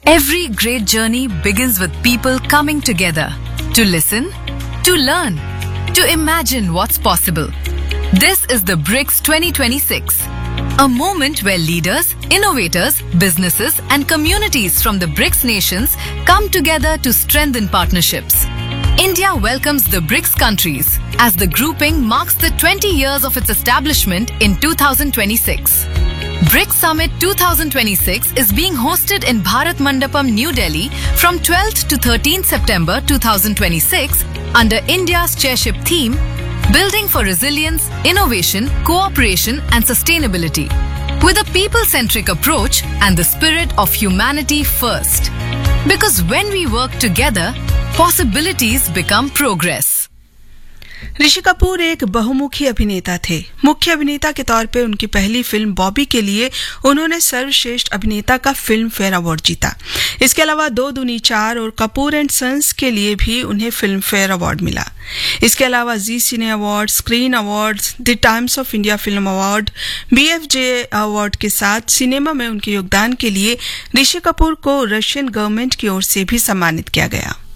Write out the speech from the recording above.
Every great journey begins with people coming together to listen, to learn, to imagine what's possible. This is the BRICS 2026, a moment where leaders, innovators, businesses and communities from the BRICS nations come together to strengthen partnerships. India welcomes the BRICS countries as the grouping marks the 20 years of its establishment in 2026. BRICS Summit 2026 is being hosted in Bharat Mandapam, New Delhi from 12th to 13th September 2026 under India's chairship theme, Building for Resilience, Innovation, Cooperation and Sustainability, with a people-centric approach and the spirit of humanity first. Because when we work together, possibilities become progress. Rishi Kapoor एक बहुमुखी अभिनेता थे। मुख्य अभिनेता के तौर पे उनकी पहली फिल्म बॉबी के लिए उन्होंने सर्वश्रेष्ठ अभिनेता का फिल्म फेयर अवार्ड जीता। इसके अलावा 2 दूनी 4 और कपूर एंड सन्स के लिए भी उन्हें फिल्म फेयर अवार्ड मिला। इसके अलावा जी सिने award, screen awards, the times of India film award, BFJ award के साथ सिनेमा में उनके योगदान के लिए ऋषि कपूर को रशियन गवर्नमेंट की ओर से भी सम्मानित किया गया।